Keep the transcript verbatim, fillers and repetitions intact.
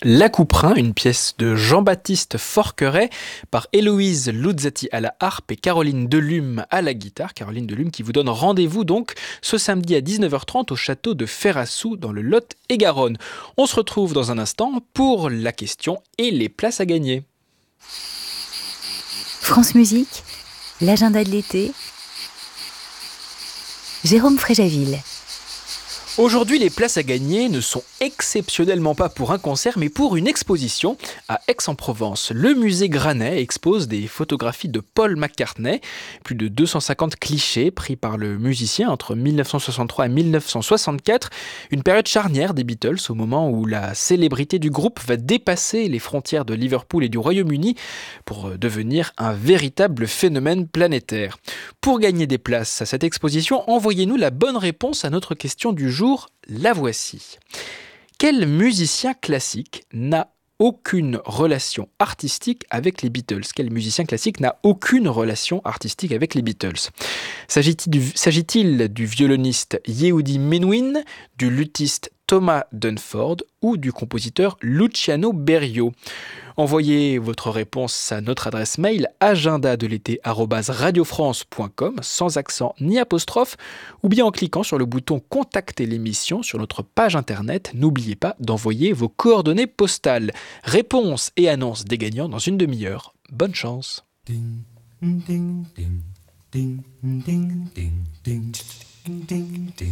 La Couperin, une pièce de Jean-Baptiste Forqueret par Héloïse Luzzati à la harpe et Caroline Delume à la guitare. Caroline Delume qui vous donne rendez-vous donc ce samedi à dix-neuf heures trente au château de Ferrassou dans le Lot-et-Garonne. On se retrouve dans un instant pour la question et les places à gagner. France Musique, l'agenda de l'été. Jérôme Fréjaville. Aujourd'hui, les places à gagner ne sont exceptionnellement pas pour un concert, mais pour une exposition à Aix-en-Provence. Le musée Granet expose des photographies de Paul McCartney, plus de deux cent cinquante clichés pris par le musicien entre dix-neuf cent soixante-trois et dix-neuf cent soixante-quatre, une période charnière des Beatles au moment où la célébrité du groupe va dépasser les frontières de Liverpool et du Royaume-Uni pour devenir un véritable phénomène planétaire. Pour gagner des places à cette exposition, envoyez-nous la bonne réponse à notre question du jour. La voici. Quel musicien classique n'a aucune relation artistique avec les Beatles ? Quel musicien classique n'a aucune relation artistique avec les Beatles ? S'agit-il du, s'agit-il du violoniste Yehudi Menuhin, du luthiste Thomas Dunford ou du compositeur Luciano Berio ? Envoyez votre réponse à notre adresse mail agenda de l'été arobase radiofrance point com sans accent ni apostrophe ou bien en cliquant sur le bouton contacter l'émission sur notre page internet. N'oubliez pas d'envoyer vos coordonnées postales. Réponse et annonce des gagnants dans une demi-heure. Bonne chance. Ding, ding, ding, ding, ding, ding, ding, ding, ding, ding.